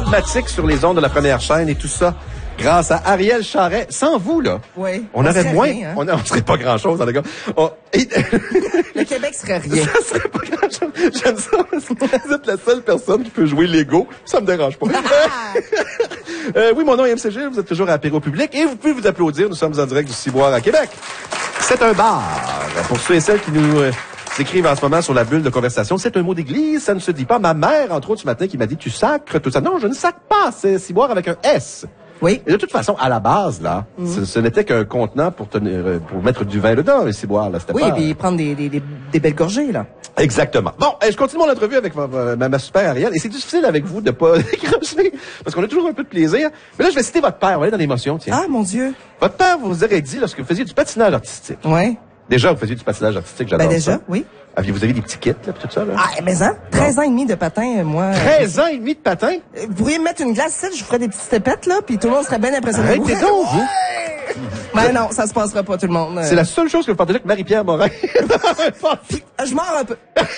dogmatique sur les ondes de la première chaîne et tout ça grâce à Ariel Charret. Sans vous, là, oui, on aurait moins... rien, hein? On serait pas grand-chose, les gars. Le Québec serait rien. Ça serait pas grand-chose. J'aime ça parce que vous êtes la seule personne qui peut jouer Lego. Ça me dérange pas. Oui, mon nom est MCG, vous êtes toujours à Apéro Public et vous pouvez vous applaudir. Nous sommes en direct du Ciboire à Québec. C'est un bar. Pour ceux et celles qui nous écrivent en ce moment sur la bulle de conversation, c'est un mot d'église, ça ne se dit pas. Ma mère, entre autres, ce matin, qui m'a dit « Tu sacres tout ça ». Non, je ne sacre pas, c'est Ciboire avec un S. Oui. Et de toute façon, à la base, là, ce n'était qu'un contenant pour mettre du vin dedans, et Ciboire, là. C'était oui, pas... puis prendre des belles gorgées, là. Exactement. Bon, je continue mon entrevue avec ma super Ariel, et c'est difficile avec vous de pas décrocher, parce qu'on a toujours un peu de plaisir. Mais là, je vais citer votre père, on va aller dans l'émotion, tiens. Ah, mon Dieu. Votre père vous aurait dit, lorsque vous faisiez du patinage artistique. Ouais. Déjà, vous faisiez du patinage artistique, j'adore Ben déjà, ça. oui. Vous avez des petits kits, là, pis tout ça, là? Ah, mais hein? 13 ans et demi de patin, moi. 13 ans et demi de patin? Vous pourriez me mettre une glace ici, je ferais des petites stepettes, là, puis tout le monde serait bien impressionné. Arrêtez donc, vous! Ben non, ça se passera pas, tout le monde. C'est la seule chose que vous partagez avec Marie-Pierre Morin. Je mords un peu.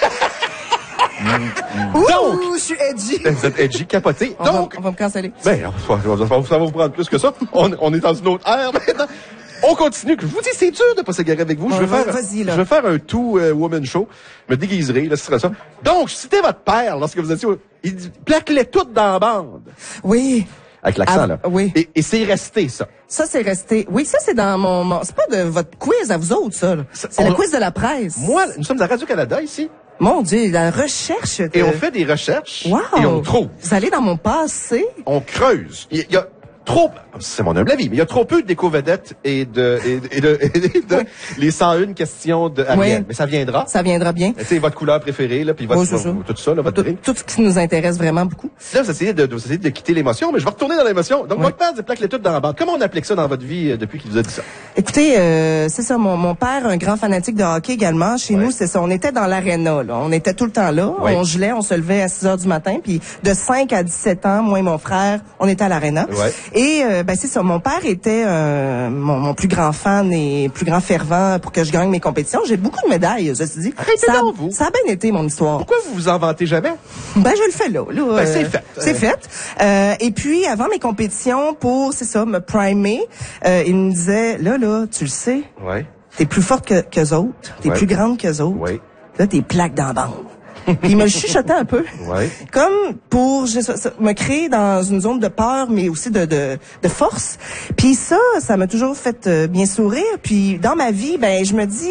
Donc, je suis edgy. vous êtes edgy, capoté. Donc, on va me canceller. Ben, ça va vous prendre plus que ça. On est dans une autre ère maintenant. On continue. Je vous dis, c'est dur de pas s'égarer avec vous. Je veux faire un tout woman show. Je me déguiserai, là, ce sera ça. Donc, c'était votre père lorsque vous étiez... Il dit, plaque-les toutes dans la bande. Oui. Avec l'accent, là. Oui. Et c'est resté, ça. Ça, c'est resté. Oui, ça, c'est dans mon... C'est pas de votre quiz à vous autres, ça. C'est le quiz de la presse. Moi, nous sommes à Radio-Canada, ici. Mon Dieu, la recherche. Et on fait des recherches. Wow. Et on trouve. Vous allez dans mon passé. On creuse. Il y a trop, c'est mon humble avis, mais il y a trop peu d'éco-vedettes et de les 101 questions de Ariel. Oui. Mais ça viendra. Ça viendra bien. C'est votre couleur préférée, là, puis tout ça, là, votre drink. Tout ce qui nous intéresse vraiment beaucoup. Là, vous essayez de quitter l'émotion, mais je vais retourner dans l'émotion. Donc, votre père dit plaque les toutes dans la bande. Comment on applique ça dans votre vie depuis qu'il vous a dit ça? Écoutez, c'est ça, mon père, un grand fanatique de hockey également. Chez nous, c'est ça. On était dans l'aréna, là. On était tout le temps là. Ouais. On gelait, on se levait à 6 heures du matin, puis de 5 à 17 ans, moi et mon frère, on était à l'aréna. Ouais. Et, ben, c'est ça. Mon père était mon plus grand fan et plus grand fervent pour que je gagne mes compétitions. J'ai beaucoup de médailles, je te dis. Ça a bien été, mon histoire. Pourquoi vous vous en vantez jamais? Ben, je le fais là. Ben, c'est fait. C'est fait. Et puis, avant mes compétitions, pour, c'est ça, me primer, il me disait, là, tu le sais. Ouais. T'es plus forte qu'eux autres. T'es plus grande qu'eux autres. Ouais. Là, t'es plaque dans la bande. Puis il me chuchotait un peu. Ouais. Comme pour me créer dans une zone de peur, mais aussi de force. Puis ça m'a toujours fait bien sourire. Puis dans ma vie, ben je me dis,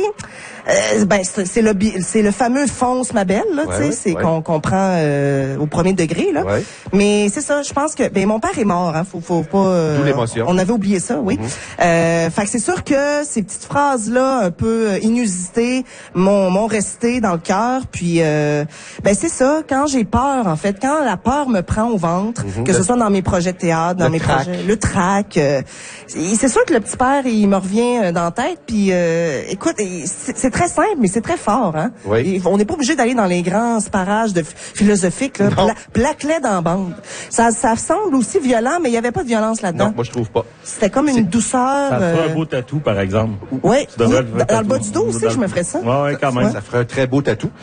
c'est le fameux fonce ma belle, là, tu sais, c'est qu'on comprend au premier degré, là. Ouais. Mais c'est ça, je pense que ben mon père est mort, hein, faut pas. D'où l'émotion. On avait oublié ça, oui. Fait que c'est sûr que ces petites phrases là, un peu inusitées, m'ont resté dans le cœur. Puis ben c'est ça, quand j'ai peur, en fait, quand la peur me prend au ventre, que ce soit dans mes projets de théâtre, dans mes projets, le trac, c'est sûr que le petit père, il me revient dans la tête. Puis écoute, c'est très simple, mais c'est très fort, hein. Oui. On n'est pas obligé d'aller dans les grands parages philosophiques, là. Plaque-les dans la bande. Ça semble aussi violent, mais il y avait pas de violence là-dedans. Non, moi je trouve pas. C'était comme une douceur. Ça ferait un beau tatou, par exemple. Oui. Dans Dans le bas du dos aussi, je me ferais ça. Ouais, quand même. Ça ferait un très beau tatou.